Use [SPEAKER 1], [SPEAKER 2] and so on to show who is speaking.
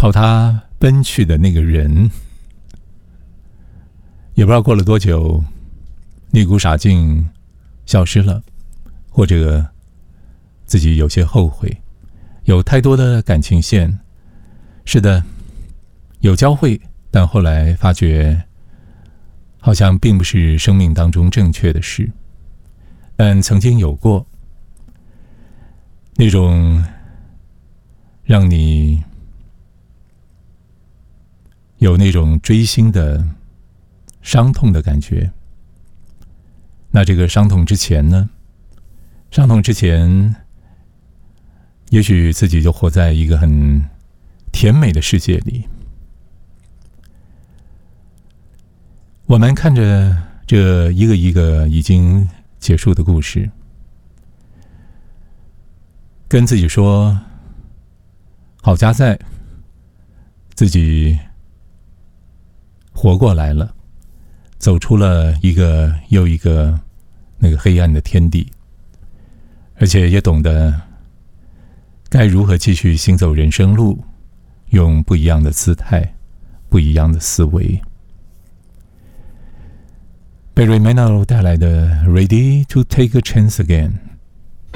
[SPEAKER 1] 朝他奔去的那个人，也不知道过了多久，那股傻劲消失了，或者自己有些后悔，有太多的感情线，是的，有交汇，但后来发觉好像并不是生命当中正确的事，但曾经有过那种让你有那种追星的伤痛的感觉。那这个伤痛之前呢？伤痛之前，也许自己就活在一个很甜美的世界里。我们看着这一个一个已经结束的故事，跟自己说，好家在自己活过来了，走出了一个又一个那个黑暗的天地，而且也懂得该如何继续行走人生路，用不一样的姿态，不一样的思维。贝瑞梅纳罗带来的 Ready to Take a Chance Again。